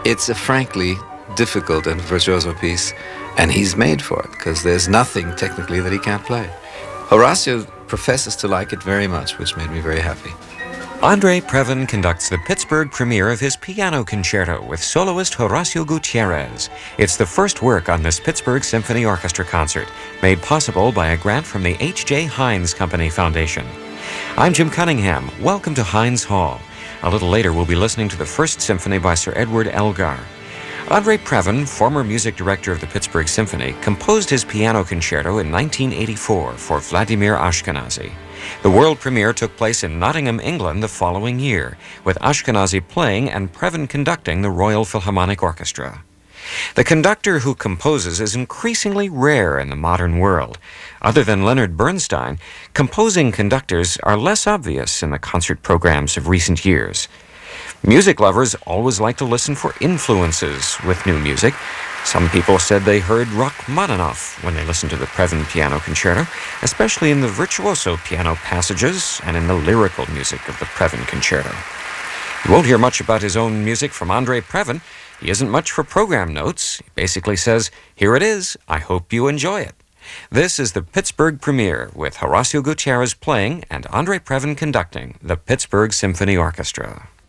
It's a frankly difficult and virtuoso piece, and he's made for it, because there's nothing technically that he can't play. Horacio professes to like it very much, which made me very happy. Andre Previn conducts the Pittsburgh premiere of his piano concerto with soloist Horacio Gutierrez. It's the first work on this Pittsburgh Symphony Orchestra concert, made possible by a grant from the H.J. Heinz Company Foundation. I'm Jim Cunningham. Welcome to Heinz Hall. A little later, we'll be listening to the First Symphony by Sir Edward Elgar. Andre Previn, former music director of the Pittsburgh Symphony, composed his piano concerto in 1984 for Vladimir Ashkenazy. The world premiere took place in Nottingham, England the following year, with Ashkenazy playing and Previn conducting the Royal Philharmonic Orchestra. The conductor who composes is increasingly rare in the modern world. Other than Leonard Bernstein, composing conductors are less obvious in the concert programs of recent years. Music lovers always like to listen for influences with new music. Some people said they heard Rachmaninoff when they listened to the Previn piano concerto, especially in the virtuoso piano passages and in the lyrical music of the Previn concerto. You won't hear much about his own music from Andre Previn. He isn't much for program notes. He basically says, "Here it is. I hope you enjoy it." This is the Pittsburgh premiere with Horacio Gutierrez playing and Andre Previn conducting the Pittsburgh Symphony Orchestra.